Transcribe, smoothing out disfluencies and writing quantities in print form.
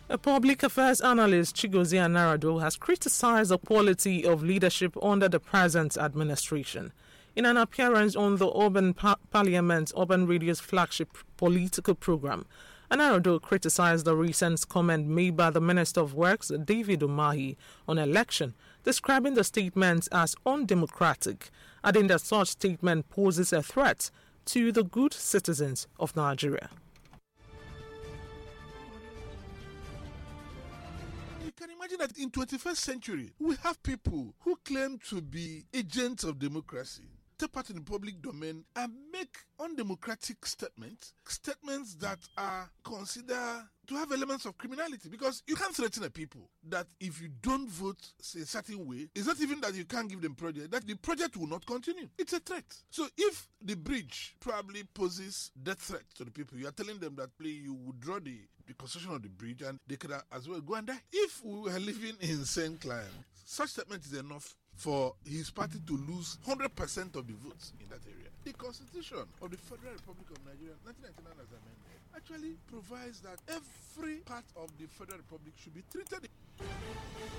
A public affairs analyst, Chigozie Narado, has criticized the quality of leadership under the present administration. In an appearance on the Urban Parliament Urban Radio's flagship political program, Narado criticized the recent comment made by the Minister of Works, David Umahi, on election, describing the statement as undemocratic, adding that such statement poses a threat to the good citizens of Nigeria. You can imagine that in 21st century, we have people who claim to be agents of democracy, take part in the public domain and make undemocratic statements that are considered to have elements of criminality, because you can't threaten a people that if you don't vote a certain way, it's not even that you can't give them project, that the project will not continue. It's a threat. So if the bridge probably poses death threat to the people, you are telling them that you withdraw the construction of the bridge and they could as well go and die. If we were living in St. Clive, such statement is enough for his party to lose 100% of the votes in that area. The Constitution of the Federal Republic of Nigeria, 1999 as amended, actually provides that every part of the Federal Republic should be treated